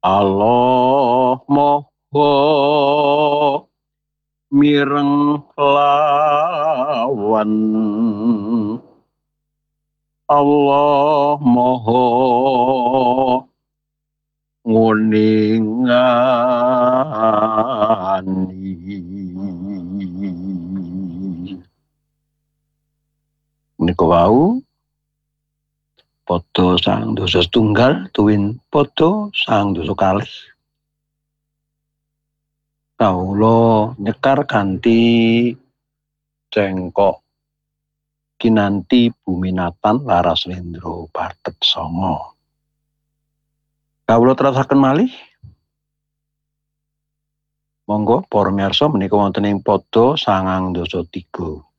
Allah Maha mireng lawan Allah Maha nguningani. Menika wau padha sang dosa setunggal tuwin padha sang dosa kalih. Kawula nyekar kanthi cengkok kinanti buminatan laras lendra pathet sanga. Kawula terusaken malih. Monggo para miyarsa menika wonten ing pada 9 dosa 3.